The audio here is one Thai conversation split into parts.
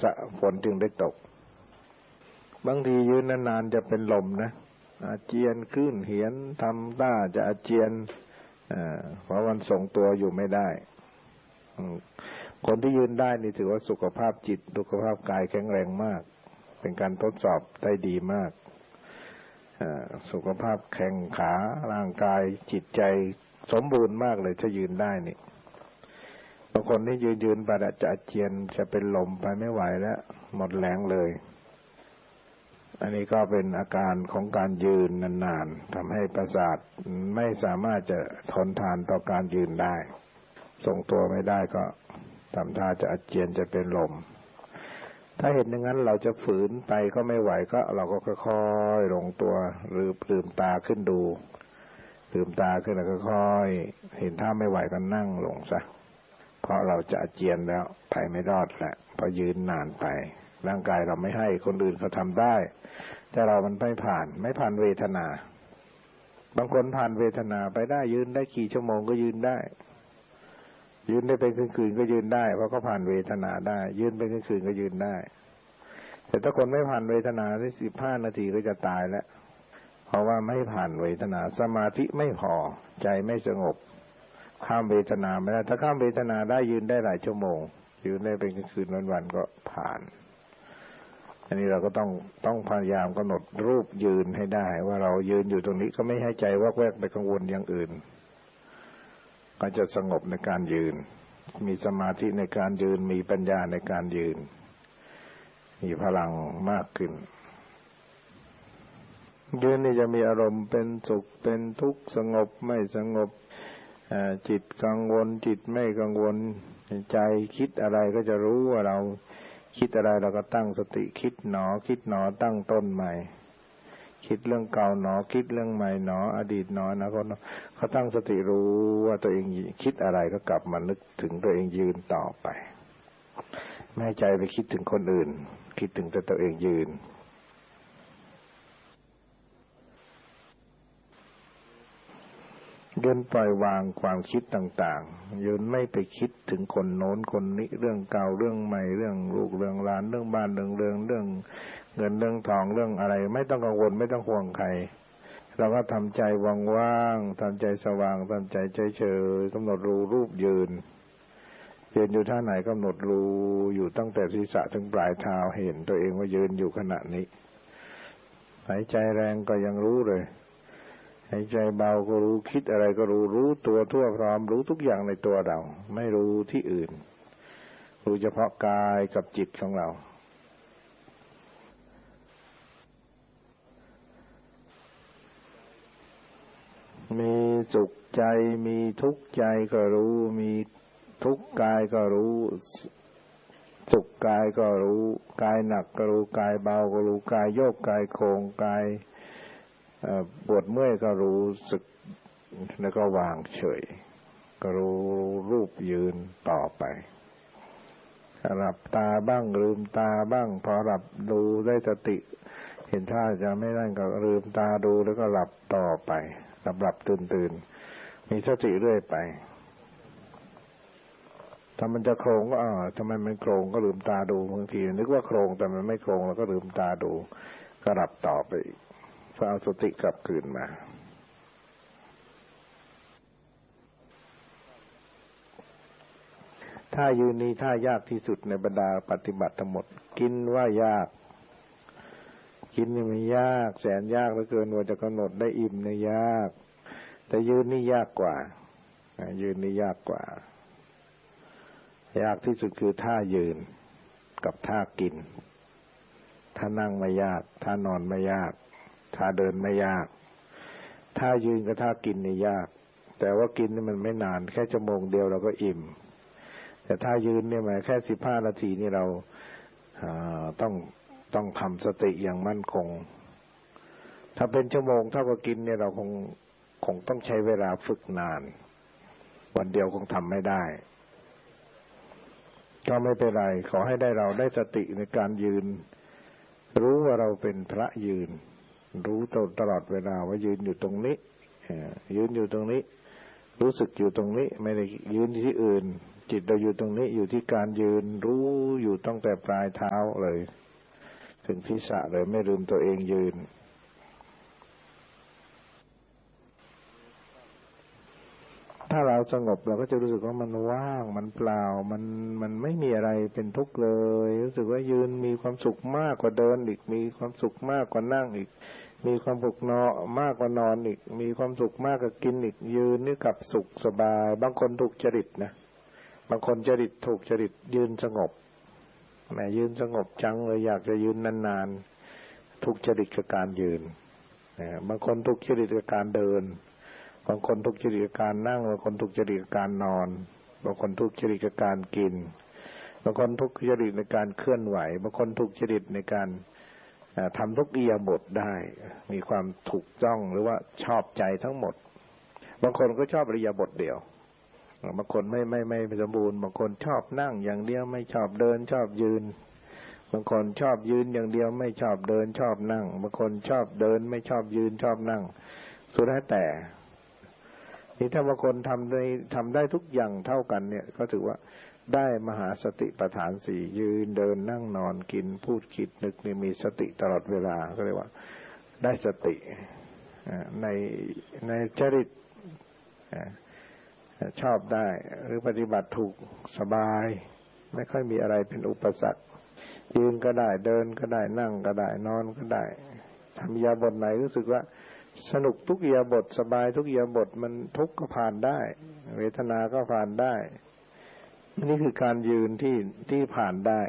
ฝนจึงได้ตกบางทียืนนานๆจะเป็นลมนะอาเจียนขึ้นเหียนทำท่าจะอาเจียนเพราะมันทรงตัวอยู่ไม่ได้คนที่ยืนได้นี่ถือว่าสุขภาพจิตสุขภาพกายแข็งแรงมากเป็นการทดสอบได้ดีมากสุขภาพแข็งขาร่างกายจิตใจสมบูรณ์มากเลยถ้ายืนได้นี่บางคนที่ยืนไปจะอาเจียนจะเป็นลมไปไม่ไหวแล้วหมดแรงเลยอันนี้ก็เป็นอาการของการยืนนานๆทำให้ประสาทไม่สามารถจะทนทานต่อการยืนได้ทรงตัวไม่ได้ก็ทำท่าจะอาเจียนจะเป็นลมถ้าเห็นอย่างนั้นเราจะฝืนไปก็ไม่ไหวก็เราก็ค่อยๆลงตัวหรือลืมตาขึ้นดูลืมตาขึ้นแล้วก็ค่อยเห็นท่าไม่ไหวก็นั่งลงซะเพราะเราจะอาเจียนแล้วไปไม่รอดแหละเพราะยืนนานไปร่างกายเราไม่ให้คนอื่นเขาทำได้แต่เรามันไม่ผ่านเวทนาบางคนผ่านเวทนาไปได้ยืนได้กี่ชั่วโมงก็ยืนได้ยืนได้เป็นคืนๆก็ยืนได้เพราะเขาผ่านเวทนาได้ยืนเป็นคืนๆก็ยืนได้แต่ถ้าคนไม่ผ่านเวทนาได้15 นาทีก็จะตายแล้วเพราะว่าไม่ผ่านเวทนาสมาธิไม่พอใจไม่สงบข้ามเวทนาไม่ได้ถ้าข้ามเวทนาได้ยืนได้หลายชั่วโมงยืนได้เป็นคืนๆวันๆก็ผ่านอันนี้เราก็ต้องพยายามกำหนดรูปยืนให้ได้ว่าเรายืนอยู่ตรงนี้ก็ไม่ให้ใจวอกแวกไปกังวลอย่างอื่นก็จะสงบในการยืนมีสมาธิในการยืนมีปัญญาในการยืนมีพลังมากขึ้นยืนนี่จะมีอารมณ์เป็นสุขเป็นทุกข์สงบไม่สงบจิตกังวลจิตไม่กังวลใจคิดอะไรก็จะรู้ว่าเราคิดอะไรเราก็ตั้งสติคิดหนอตั้งต้นใหม่คิดเรื่องเก่าหนอคิดเรื่องใหม่หนออดีตหนอนะเขาตั้งสติรู้ว่าตัวเองคิดอะไรก็กลับมานึกถึงตัวเองยืนต่อไปไม่ให้ใจไปคิดถึงคนอื่นคิดถึงแต่ตัวเองยืนยืนปล่อยวางความคิดต่างๆยืนไม่ไปคิดถึงคนโน้นคนนี้เรื่องเก่าเรื่องใหม่เรื่องลูกเรื่องหลานเรื่องบ้านเรื่องเงินเรื่องทองเรื่องอะไรไม่ต้องกังวลไม่ต้องห่วงใครเราก็ทำใจว่างๆทำใจสว่างทำใจเฉยๆกำหนดรู้รูปยืนอยู่ท่าไหนกำหนดรู้อยู่ตั้งแต่ศีรษะถึงปลายเท้าเห็นตัวเองว่ายืนอยู่ขณะนี้หายใจแรงก็ยังรู้เลยหายใจเบาก็รู้คิดอะไรก็รู้ตัวทั่วพร้อมรู้ทุกอย่างในตัวเราไม่รู้ที่อื่นรู้เฉพาะกายกับจิตของเรามีสุขใจมีทุกข์ใจก็รู้มีทุกข์กายก็รู้สุขกายก็รู้กายหนักก็รู้กายเบาก็รู้กายโยกกายโครงกายปวดเมื่อยก็รู้สึกแล้วก็วางเฉยก็รู้รูปยืนต่อไปหลับตาบ้างลืมตาบ้างพอหลับดูได้สติเห็นท่าจะไม่นั่นก็ลืมตาดูแล้วก็หลับต่อไปหลับตื่นมีสติเรื่อยไปถ้ามันจะโครงก็ทำไมมันโครงก็ลืมตาดูบางทีนึกว่าโครงแต่มันไม่โครงแล้วก็ลืมตาดูก็หลับต่อไปเพื่อเอาสติกลับคืนมาท่ายืนนี้ท่ายากที่สุดในบรรดาปฏิบัติทั้งหมดกินว่ายากกินนี่มันยากแสนยากเหลือเกินว่าจะกำหนดได้อิ่มเนี่ยยากแต่ยืนนี่ยากกว่ายืนนี่ยากกว่ายากที่สุดคือท่ายืนกับท่ากินท่านั่งไม่ยากท่านอนไม่ยากท่าเดินไม่ยากท่ายืนกับท่ากินนี่ยากแต่ว่ากินนี่มันไม่นานแค่ชั่วโมงเดียวเราก็อิ่มแต่ท่ายืนเนี่ยแค่15 นาทีนี่เราต้องทำสติอย่างมั่นคงถ้าเป็นชั่วโมงเท่ากับกินเนี่ยเราคงต้องใช้เวลาฝึกนานวันเดียวคงทำไม่ได้ก็ไม่เป็นไรขอให้เราได้สติในการยืนรู้ว่าเราเป็นพระยืนรู้ตลอดเวลาว่ายืนอยู่ตรงนี้ยืนอยู่ตรงนี้รู้สึกอยู่ตรงนี้ไม่ได้ยืนที่อื่นจิตเราอยู่ตรงนี้อยู่ที่การยืนรู้อยู่ตั้งแต่ปลายเท้าเลยถึงศีรษะเลยไม่ลืมตัวเองยืนถ้าเราสงบเราก็จะรู้สึกว่ามันว่างมันเปล่ามันไม่มีอะไรเป็นทุกข์เลยรู้สึกว่ายืนมีความสุขมากกว่าเดินอีกมีความสุขมากกว่านั่งอีกมีความสุขนอนมากกว่านอนอีกมีความสุขมากกว่ากินอีกยืนนี่กับสุขสบายบางคนถูกจริตนะบางคนจริตถูกจริตยืนสงบแหมยืนสงบจังเลยอยากจะยืนนานๆถูกจริตกับการยืนบางคนถูกจริตกับการเดินบางคนทุกข์จริตกับการนั่งบางคนทุกข์จริตกับการนอนบางคนทุกข์จริตกับการกินบางคนทุกข์จริตในการเคลื่อนไหวบางคนทุกข์จริตในการทำทุกอิริยาบถได้มีความถูกต้องหรือว่าชอบใจทั้งหมดบางคนก็ชอบอิริยาบถเดียวบางคนไม่สมบูรณ์บางคนชอบนั่งอย่างเดียวไม่ชอบเดินชอบยืนบางคนชอบยืนอย่างเดียวไม่ชอบเดินชอบนั่งบางคนชอบเดินไม่ชอบยืนชอบนั่งสุดแท้แต่นี่ถ้าบางคนทำได้ทุกอย่างเท่ากันเนี่ยก็ถือว่าได้มหาสติปัฏฐานสี่ยืนเดินนั่งนอนกินพูดคิดนึกนี่มีสติตลอดเวลาก็เรียกว่าได้สติในจริตชอบได้หรือปฏิบัติถูกสบายไม่ค่อยมีอะไรเป็นอุปสรรคยืนก็ได้เดินก็ได้นั่งก็ได้นอนก็ได้ทำอิริยาบถไหนรู้สึกว่าสนุกทุกอิริยาบถสบายทุกอิริยาบถมันทุกข์ก็ผ่านได้เวทนาก็ผ่านได้นี่คือการยืนที่ผ่านได้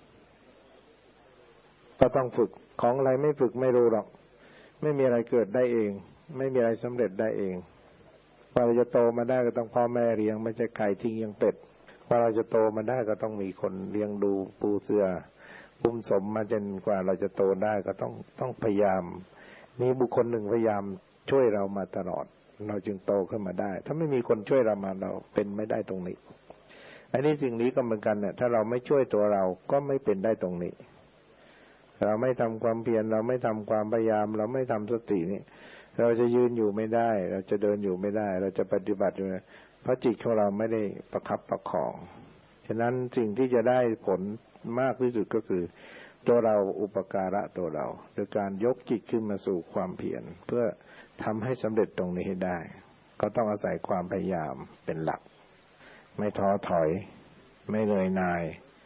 ก็ต้องฝึกของอะไรไม่ฝึกไม่รู้หรอกไม่มีอะไรเกิดได้เองไม่มีอะไรสำเร็จได้เองกว่าเราจะโตมาได้ก็ต้องพ่อแม่เลี้ยงไม่ใช่ไก่ทิ้งยังเป็ดกว่าเราจะโตมาได้ก็ต้องมีคนเลี้ยงดูปูเสืออุ้มสมมาจนกว่าเราจะโตได้ก็ต้องพยายามมีบุคคลหนึ่งพยายามช่วยเรามาตลอดเราจึงโตขึ้นมาได้ถ้าไม่มีคนช่วยเรามาเราเป็นไม่ได้ตรงนี้อันนี้สิ่งนี้ก็เหมือนกันเนี่ยถ้าเราไม่ช่วยตัวเราก็ไม่เป็นได้ตรงนี้เราไม่ทำความเพียรเราไม่ทำความพยายามเราไม่ทำสตินี่เราจะยืนอยู่ไม่ได้เราจะเดินอยู่ไม่ได้เราจะปฏิบัติอยู่เพราะจิตของเราไม่ได้ประคับประคองฉะนั้นสิ่งที่จะได้ผลมากที่สุดก็คือตัวเราอุปการะตัวเราโดยการยกจิตขึ้นมาสู่ความเพียรเพื่อทำให้สำเร็จตรงนี้ให้ได้ก็ต้องอาศัยความพยายามเป็นหลักไม่ท้อถอยไม่เหนื่อยหน่าย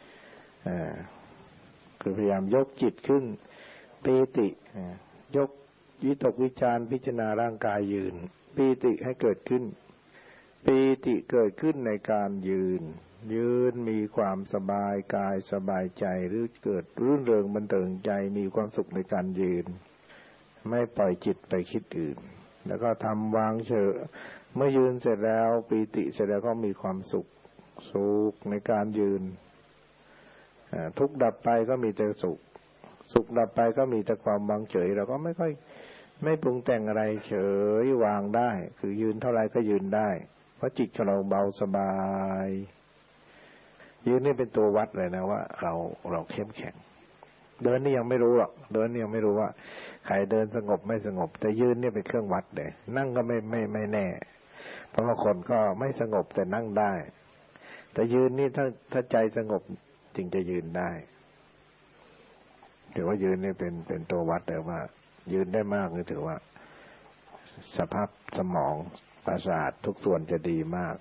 คือพยายามยกจิตขึ้นปีติยกวิตกวิจารพิจารณาร่างกายยืนปีติให้เกิดขึ้นปีติเกิดขึ้นในการยืนมีความสบายกายสบายใจหรือเกิดรื่นเริงบันเทิงใจมีความสุขในการยืนไม่ปล่อยจิตไปคิดอื่นแล้วก็ทำวางเฉยเมื่อยืนเสร็จแล้วปีติเสร็จแล้วก็มีความสุขในการยืนทุกข์ดับไปก็มีแต่สุขดับไปก็มีแต่ความวางเฉยเราก็ไม่ปรุงแต่งอะไรเฉยวางได้คือยืนเท่าไรก็ยืนได้เพราะจิตของเราเบาสบายยืนนี่เป็นตัววัดเลยนะว่าเราเข้มแข็งเดินนี่ยังไม่รู้หรอกเดินนี่ยังไม่รู้ว่าใครเดินสงบไม่สงบแต่ยืนนี่เป็นเครื่องวัดเลยนั่งก็ไม่แน่เพราะบางคนก็ไม่สงบแต่นั่งได้แต่ยืนนี่ถ้าใจสงบจึงจะยืนได้ถือว่ายืนนี่เป็นตัววัดแต่ว่ายืนได้มากถือว่าสภาพสมองประสาททุกส่วนจะดีมาก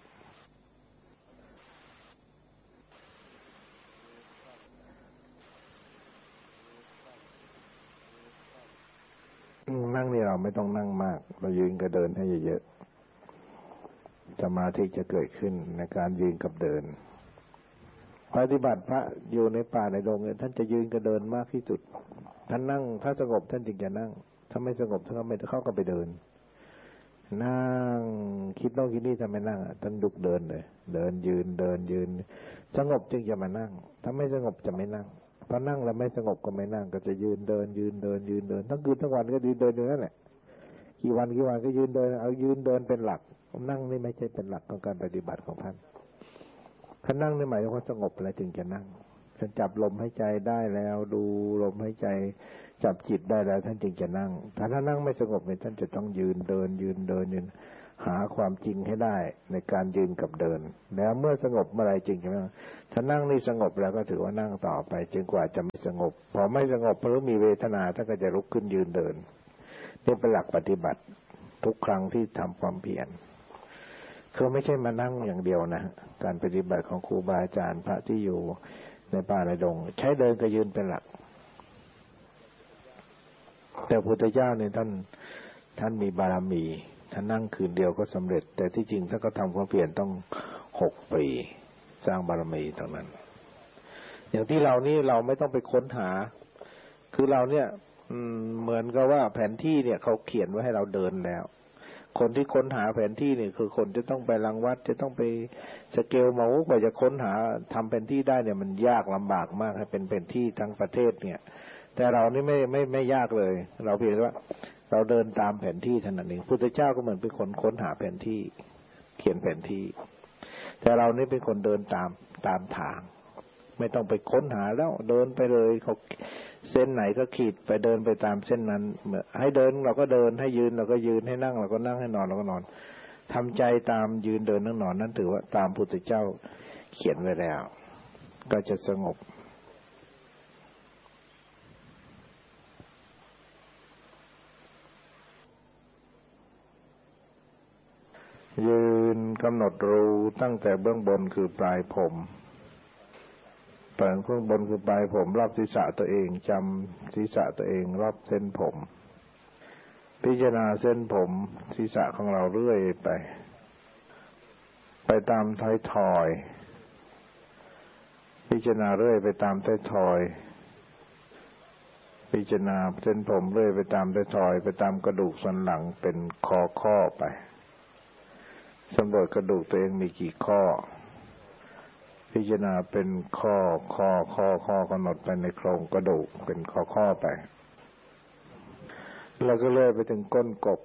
นั่งนี่เราไม่ต้องนั่งมากเรายืนกับเดินให้เยอะๆสมาธิจะเกิดขึ้นในการยืนกับเดินปฏิบัติพระอยู่ในป่าในดงเนี่ยท่านจะยืนกับเดินมากที่สุดท่านนั่งถ้าสงบท่านจึงจะนั่งถ้าไม่สงบท่านก็ไม่เข้าก็ไปเดินนั่งคิดโน่นคิดนี่ทำไมนั่งท่านลุกเดินเลยเดินยืนสงบจึงจะมานั่งถ้าไม่สงบจะไม่นั่งพอนั่งแล้วไม่สงบก็ไม่นั่งก็จะยืนเดินทั้งคืนทั้งวันก็ยืนเดินอยู่นั่นแหละกี่วันก็ยืนเดินเอายืนเดินเป็นหลักนั่งนี่ไม่ใช่เป็นหลักของการปฏิบัติของท่านท่านนั่งนี่หมายถึงว่าสงบแล้วจึงจะนั่งท่านจับลมหายใจได้แล้วดูลมหายใจจับจิตได้แล้วท่านจึงจะนั่งถ้านั่งไม่สงบเนี่ยท่านจะต้องยืนเดินหาความจริงให้ได้ในการยืนกับเดินแล้วเมื่อสงบเมื่อไรจริงใช่ไหมถ้านั่งนี่สงบแล้วก็ถือว่านั่งต่อไปจนกว่าจะไม่สงบพอไม่สงบเพราะมีเวทนาท่านก็จะลุกขึ้นยืนเดินนี่เป็นหลักปฏิบัติทุกครั้งที่ทำความเพียรคือไม่ใช่มานั่งอย่างเดียวนะการปฏิบัติของครูบาอาจารย์พระที่อยู่ในป่าในดงใช้เดินกับยืนเป็นหลักแต่พระพุทธเจ้าเนี่ยท่านมีบารมีท่านนั่งคืนเดียวก็สำเร็จแต่ที่จริงท่านก็ทำความเพียรต้อง6 ปีสร้างบารมีตรงนั้นอย่างที่เรานี่เราไม่ต้องไปค้นหาคือเราเนี่ยเหมือนกับว่าแผนที่เนี่ยเขาเขียนไว้ให้เราเดินแล้วคนที่ค้นหาแผนที่เนี่ยคือคนจะต้องไปรังวัดจะต้องไปสเกลเมาส์กว่าจะค้นหาทำแผนที่ได้เนี่ยมันยากลำบากมากให้เป็นแผนที่ทั้งประเทศเนี่ยแต่เรานี่ไม่ยากเลยเราเพียงว่าเราเดินตามแผนที่เท่านั้นเองพุทธเจ้าก็เหมือนเป็นคนค้นหาแผนที่เขียนแผนที่แต่เรานี่เป็นคนเดินตามทางไม่ต้องไปค้นหาแล้วเดินไปเลยเขาเส้นไหนก็ขีดไปเดินไปตามเส้นนั้นให้เดินเราก็เดินให้ยืนเราก็ยืนให้นั่งเราก็นั่งให้นอนเราก็นอนทำใจตามยืนเดินนั่งนอนนั้นถือว่าตามพุทธเจ้าเขียนไว้แล้วก็จะสงบยืนกำหนดรู้ตั้งแต่เบื้องบนคือปลายผมเบื้องบนคือปลายผมรอบศีรษะตัวเองจำศีรษะตัวเองรอบเส้นผมพิจารณาเส้นผมศีรษะของเราเรื่อยไปตามท้ายทอยพิจารณาเรื่อยไปตามท้ายทอยพิจารณาเส้นผมเรื่อยไปตามท้ายทอยไปตามกระดูกสันหลังเป็นข้อไปสำรวจกระดูกตัวเองมีกี่ข้อพิจารณาเป็นข้อกำหนดไปในโครงกระดูกเป็นข้อไปแล้วก็เลื่อยไปถึงก้นกบ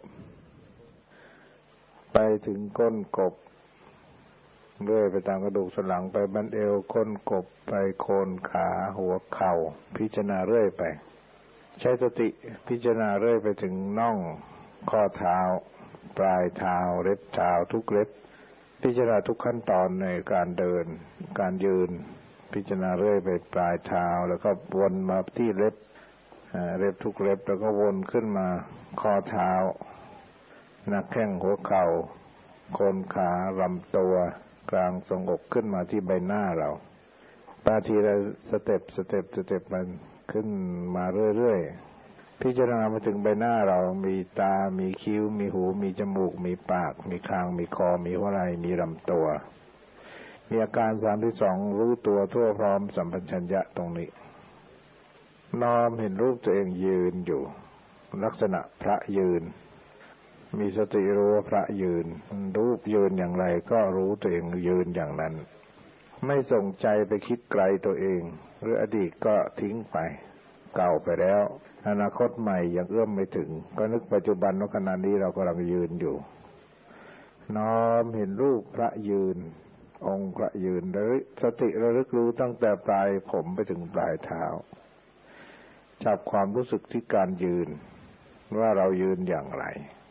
ไปถึงก้นกบเลื่อยไปตามกระดูกสันหลังไปบั้นเอวก้นกบไปโคนขาหัวเข่าพิจารณาเรื่อยไปใช้สติพิจารณาเรื่อยไปถึงน่องข้อเท้าปลายเท้าเล็บเท้าทุกเล็บพิจารณาทุกขั้นตอนในการเดินการยืนพิจารณาเรื่อยไปปลายเท้าแล้วก็วนมาที่เล็บทุกเล็บแล้วก็วนขึ้นมาข้อเท้าหน้าแข้งหัวเข่าโคนขาลำตัวกลางทรวงอกขึ้นมาที่ใบหน้าเราบางทีเราสเต็ปมันขึ้นมาเรื่อยๆพิจารณามาถึงใบหน้าเรามีตามีคิ้วมีหูมีจมูกมีปากมีคางมีคอมีหัวไหล่มีลำตัวมีอาการ32รู้ตัวทั่วพร้อมสัมปชัญญะตรงนี้น้อมเห็นรูปตัวเองยืนอยู่ลักษณะพระยืนมีสติรู้ว่าพระยืนรูปยืนอย่างไรก็รู้ตัวเองยืนอย่างนั้นไม่ส่งใจไปคิดไกลตัวเองหรืออดีตก็ทิ้งไปเก่าไปแล้วอนาคตใหม่ยังเอื้อมไม่ถึงก็นึกปัจจุบันว่าขณะนี้เรากำลังยืนอยู่น้อมเห็นรูปพระยืนองค์พระยืนแล้วสติระลึกรู้ตั้งแต่ปลายผมไปถึงปลายเท้าจับความรู้สึกที่การยืนว่าเรายืนอย่างไร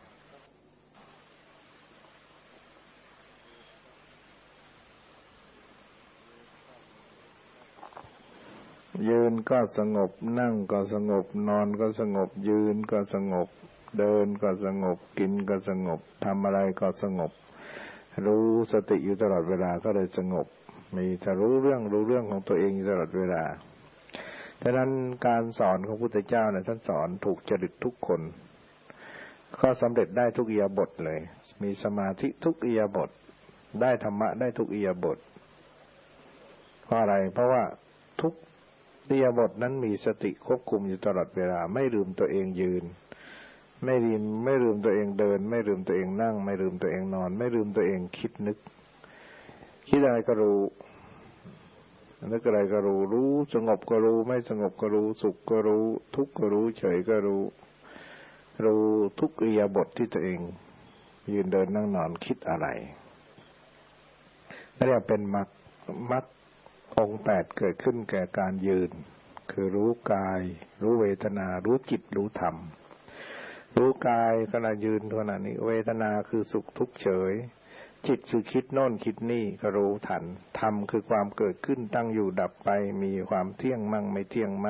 ยืนก็สงบนั่งก็สงบนอนก็สงบยืนก็สงบเดินก็สงบกินก็สงบทำอะไรก็สงบรู้สติอยู่ตลอดเวลาก็เลยสงบมีจะรู้เรื่องของตัวเองอยู่ตลอดเวลาดังนั้นการสอนของพุทธเจ้าเนี่ยท่านสอนถูกจริตทุกคนก็สำเร็จได้ทุกอิริยาบถเลยมีสมาธิทุกอิริยาบถได้ธรรมะได้ทุกอิริยาบถเพราะอะไรเพราะว่าทุกอิริยาบถนั้นมีสติควบคุมอยู่ตลอดเวลาไม่ลืมตัวเองยืนไม่ลืมตัวเองเดินไม่ลืมตัวเองนั่งไม่ลืมตัวเองนอนไม่ลืมตัวเองคิดนึกคิดอะไรก็รู้นึกอะไรก็รู้สงบก็รู้ไม่สงบก็รู้สุขก็รู้ทุกข์ก็รู้เฉยก็รู้ทุกอิริยาบถที่ตัวเองยืนเดินนั่งนอนคิดอะไรนั่นเรียกเป็นมรรคองค์8เกิดขึ้นแก่การยืนคือรู้กายรู้เวทนารู้จิตรู้ธรรมรู้กายขณะยืนขณะนี้เวทนาคือสุขทุกข์เฉยจิตคือคิดโน่นคิดนี่ก็รู้ทันธรรมคือความเกิดขึ้นตั้งอยู่ดับไปมีความเที่ยงมั่งไม่เที่ยงมั่ง